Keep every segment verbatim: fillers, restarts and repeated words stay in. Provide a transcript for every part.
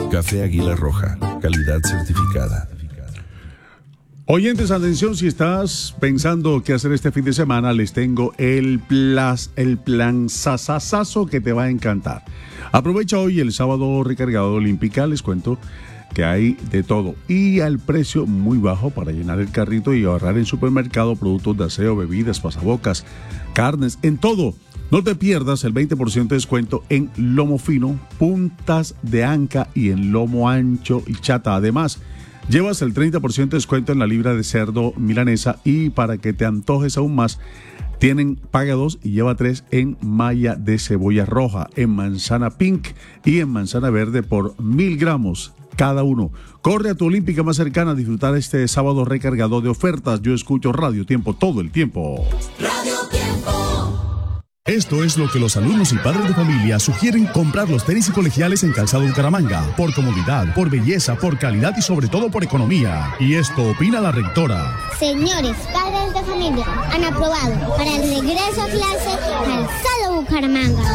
Café Águila Roja, calidad certificada. Oyentes, atención, si estás pensando qué hacer este fin de semana, les tengo el, plas, el plan sasasazo que te va a encantar. Aprovecha hoy el sábado recargado Olímpica, les cuento que hay de todo y al precio muy bajo para llenar el carrito y ahorrar en supermercado, productos de aseo, bebidas, pasabocas, carnes, en todo. No te pierdas el veinte por ciento de descuento en lomo fino, puntas de anca y en lomo ancho y chata. Además, llevas el treinta por ciento de descuento en la libra de cerdo milanesa y para que te antojes aún más, tienen paga dos y lleva tres en malla de cebolla roja, en manzana pink y en manzana verde por mil gramos cada uno. Corre a tu Olímpica más cercana a disfrutar este sábado recargado de ofertas. Yo escucho Radio Tiempo todo el tiempo. Radio Tiempo. Esto es lo que los alumnos y padres de familia sugieren: comprar los tenis y colegiales en Calzado Bucaramanga. Por comodidad, por belleza, por calidad y sobre todo por economía. Y esto opina la rectora. Señores padres de familia, han aprobado para el regreso a clase Calzado Bucaramanga.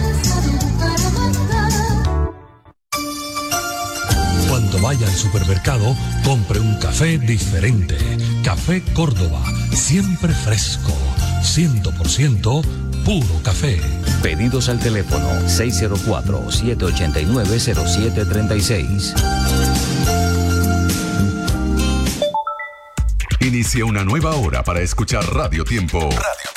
Cuando vaya al supermercado, compre un café diferente. Café Córdoba, siempre fresco, cien por ciento puro café. Pedidos al teléfono seis cero cuatro, siete ocho nueve, cero siete tres seis. Inicia una nueva hora para escuchar Radio Tiempo. Radio